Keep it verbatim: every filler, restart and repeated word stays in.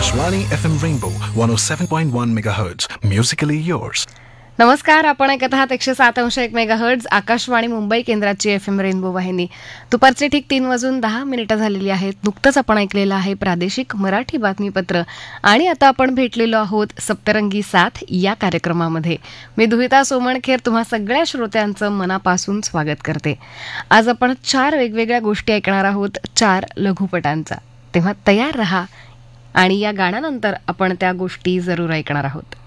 Akashvani F M Rainbow one oh seven point one megahertz. Musically yours. नमस्कार, आपण ऐकत आहात एकशे सात अंश एक मेगाहर्ट्ज आकाशवाणी मुंबई केंद्राची एफ एम रेनबो वाहिनी. दुपारचे ठीक तीन वाजून दहा मिनिटं झालेली आहेत. नुकतंच आपण ऐकलेलं आहे प्रादेशिक मराठी बातमीपत्र आणि आता आपण भेटलेलो आहोत सप्तरंगी साथ या कार्यक्रमामध्ये. मी दुहिता सोमणखेर तुम्हा सगळ्या श्रोत्यांचं मनापासून स्वागत करते. आज आपण चार वेगवेगळ्या गोष्टी ऐकणार आहोत, चार लघुपटांचा. तेव्हा तयार रहा आणि या गाण्यानंतर आपण त्या गोष्टी जरूर ऐकणार आहोत.